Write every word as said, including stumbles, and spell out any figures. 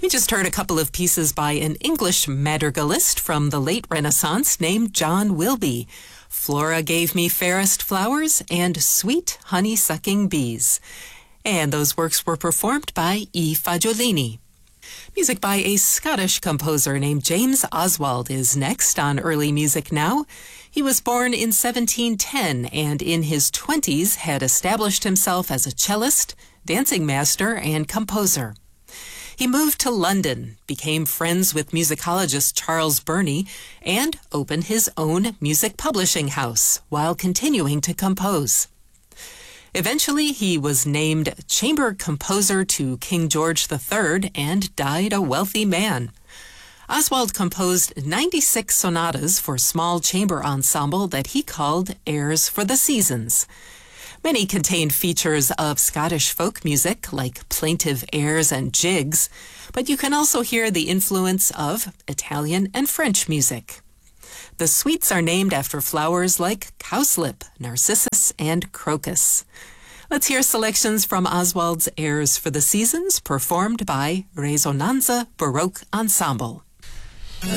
We just heard a couple of pieces by an English madrigalist from the late Renaissance named John Wilbye. Flora Gave Me Fairest Flowers and Sweet Honey-Sucking Bees. And those works were performed by E. Fagiolini. Music by a Scottish composer named James Oswald is next on Early Music Now. He was born in seventeen ten and in his twenties had established himself as a cellist, dancing master, and composer. He moved to London, became friends with musicologist Charles Burney, and opened his own music publishing house while continuing to compose. Eventually, he was named chamber composer to King George the Third and died a wealthy man. Oswald composed ninety-six sonatas for small chamber ensemble that he called Airs for the Seasons. Many contained features of Scottish folk music, like plaintive airs and jigs, but you can also hear the influence of Italian and French music. The suites are named after flowers like cowslip, narcissus, and crocus. Let's hear selections from Oswald's Airs for the Seasons, performed by Resonanza Baroque Ensemble.